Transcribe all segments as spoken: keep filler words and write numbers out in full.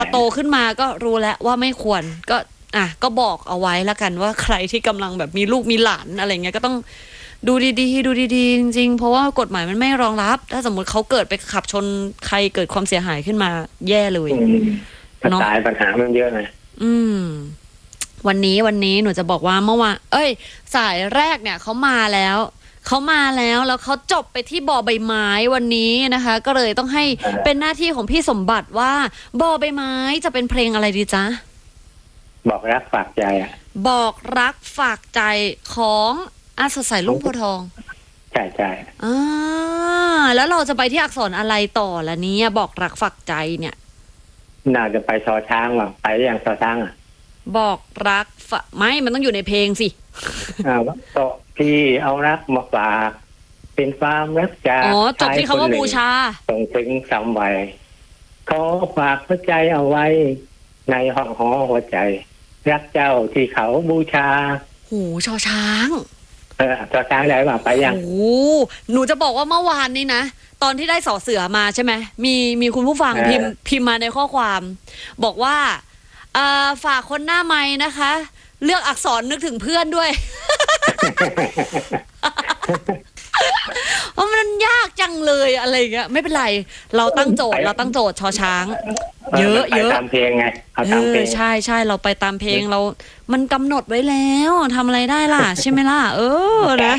โตขึ้นมาก็รู้แล้วว่าไม่ควรก็อ่ะก็บอกเอาไว้แล้วกันว่าใครที่กำลังแบบมีลูกมีหลานอะไรเงี้ยก็ต้องดูดีๆดูดีๆจริงๆเพราะว่ากฎหมายมันไม่รองรับถ้าสมมติเขาเกิดไปขับชนใครเกิดความเสียหายขึ้นมาแย่เลยเนาะปัญหามันเยอะนะอืมวันนี้วันนี้หนูจะบอกว่าเมื่อวานเอ้ยสายแรกเนี่ยเขามาแล้วเขามาแล้วแล้วเขาจบไปที่บ่อใบไม้วันนี้นะคะก็เลยต้องให้เป็นหน้าที่ของพี่สมบัติว่าบ่อใบไม้จะเป็นเพลงอะไรดีจ๊ะบอกรักฝากใจอ่ะบอกรักฝากใจของอาสดใสลุ่งโพทองใช่ใช่อ่าแล้วเราจะไปที่อักษรอะไรต่อล่ะเนี่ยบอกรักฝากใจเนี่ยน่าจะไปชอช้างว่ะไปอย่างชอช้างอ่ะบอกรักฝากไม่มันต้องอยู่ในเพลงสิอ่าโตพี่เอารักมาฝากเป็นความรักจากอ๋อจบที่คำว่าบูชาส่งถึงสามวัยขอฝากหัวใจเอาไว้ในห้องหอหัวใจรักเจ้าที่เขาบูชาโหชอช้างเออชอช้างได้ป่ะไปยังโอ้หนูจะบอกว่าเมื่อวานนี้นะตอนที่ได้สอเสือมาใช่ไหมมีมีคุณผู้ฟังพิมพ์พิมพ์มาในข้อความบอกว่าอ่าฝากคนหน้าไม้นะคะเลือกอักษรนึกถึงเพื่อนด้วยเพราะมันยากจังเลยอะไรเงี้ยไม่เป็นไรเราตั้งโจทย์เราตั้งโจทย์ชอช้างเยอะเยอะตามเพลงไงเอาตามเพลงใช่ใช่เราไปตามเพลงเรามันกำหนดไว้แล้วทำอะไรได้ล่ะใช่ไหมล่ะเออนะ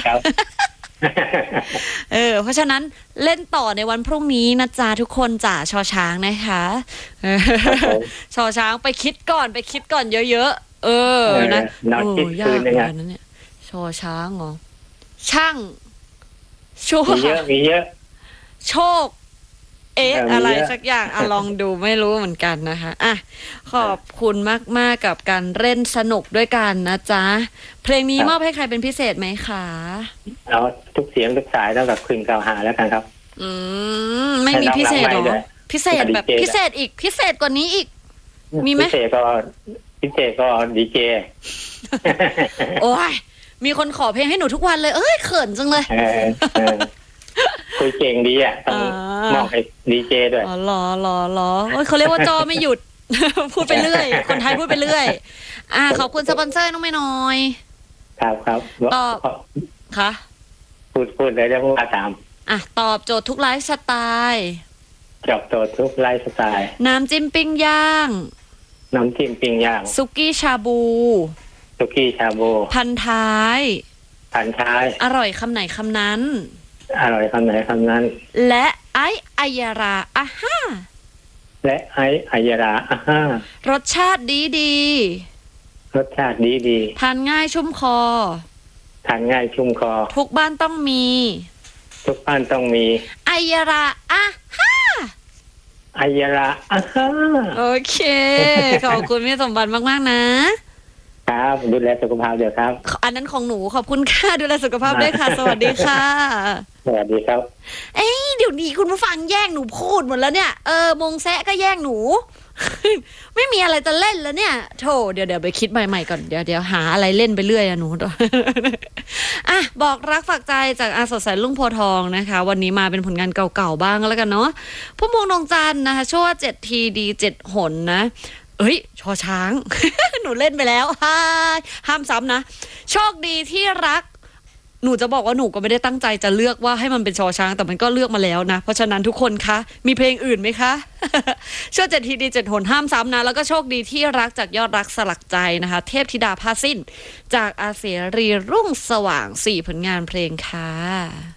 เออเพราะฉะนั้นเล่นต่อในวันพรุ่งนี้นะจ๊ะทุกคนจ่าชอช้างนะคะชอช้างไปคิดก่อนไปคิดก่อนเยอะๆเออนะโอ้ยากเหมือนกันนะเนี่ยชอช้างเหรอช่างชั่วมีเยอะมีเยอะโชคเอ๊ะอะไรสักอย่างอ่ะลองดูไม่รู้เหมือนกันนะคะอ่ะขอบคุณมากๆกับการเล่นสนุกด้วยกันนะจ๊ะเพลงนี้มอบให้ใครเป็นพิเศษไหมคะเอาทุกเสียงทุกสายแล้วกับคืนเก่าหาแล้วกันครับอืมไม่มีพิเศษหรอพิเศษแบบพิเศษอีกพิเศษกว่านี้อีกมีไหมพิเศษก็พิเศษก็ดีเจโอ้ยมีคนขอเพลงให้หนูทุกวันเลยเอ้ยเขินจังเลยคุยเก่งดีอ่ะต้องมอบให้ดีเจด้วยอ๋อหรอหรอหรอเขาเรียกว่าจอไม่หยุดพูดไปเรื่อยคนไทยพูดไปเรื่อยอ่าขอบคุณสปอนเซอร์น้องไม่น้อยครับครับตอบค่ะพูดพูดเลยได้พูดตามอ่ะตอบโจทย์ทุกไลฟ์สไตล์ตอบโจทย์ทุกไลฟ์สไตล์น้ำจิ้มปิ้งย่างน้ำจิ้มปิ้งย่างซุกี้ชาบูซุกี้ชาบูพันท้ายพันท้ายอร่อยคำไหนคำนั้นอร่อยคำไหนคำนั้นและไออัยราอ่ะฮ่าและไออัยราอ่ะฮ่ารสชาติดีดีรสชาติดีดีทานง่ายชุ่มคอทานง่ายชุ่มคอทุกบ้านต้องมีทุกบ้านต้องมีอัยราอ่ะฮ่าอัยราอ่ะฮ่าโอเคขอบคุณพี่สมบัติมากๆนะครับดูแลสุขภาพเดี๋ยวครับอันนั้นของหนูขอบคุณค่ะดูแลสุขภาพด้วยค่ะสวัสดีค่ะสวัสดีครับเอ้ยเดี๋ยวนี้คุณผู้ฟังแย่งหนูพูดหมดแล้วเนี่ยเออมงแซะก็แย่งหนูไม่มีอะไรจะเล่นแล้วเนี่ยโธ่เดี๋ยวเดี๋ยวไปคิดใหม่ๆก่อนเดี๋ยวเดี๋ยวหาอะไรเล่นไปเรื่อยอะหนูอ่ะบอกรักฝากใจจากอาสดใสลุ่งโพทองนะคะวันนี้มาเป็นผลงานเก่าๆบ้างแล้วกันเนาะพุ่มพวงดวงจันทร์นะคะชั่วเจ็ดทีดีเจ็ดหนนะเอ้ยชอช้าง หนูเล่นไปแล้วห้ามซ้ำนะโชคดีที่รักหนูจะบอกว่าหนูก็ไม่ได้ตั้งใจจะเลือกว่าให้มันเป็นชอช้างแต่มันก็เลือกมาแล้วนะเพราะฉะนั้นทุกคนคะมีเพลงอื่นไหมคะ ชั่วเจ็ดทีดีเจ็ดหนห้ามซ้ำนะแล้วก็โชคดีที่รักจากยอดรักสลักใจนะคะเทพธิดาผ้าสิ้นจากอาเสรีรุ่งสว่างสี่ผลงานเพลงค่ะ